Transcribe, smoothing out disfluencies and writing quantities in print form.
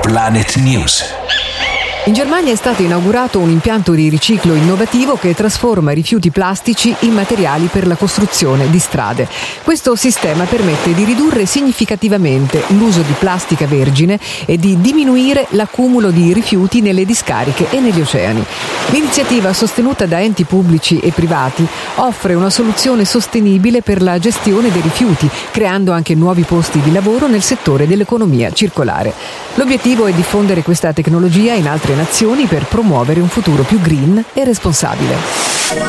Planet News. In Germania è stato inaugurato un impianto di riciclo innovativo che trasforma rifiuti plastici in materiali per la costruzione di strade. Questo sistema permette di ridurre significativamente l'uso di plastica vergine e di diminuire l'accumulo di rifiuti nelle discariche e negli oceani. L'iniziativa, sostenuta da enti pubblici e privati, offre una soluzione sostenibile per la gestione dei rifiuti, creando anche nuovi posti di lavoro nel settore dell'economia circolare. L'obiettivo è diffondere questa tecnologia in altre nazioni per promuovere un futuro più green e responsabile.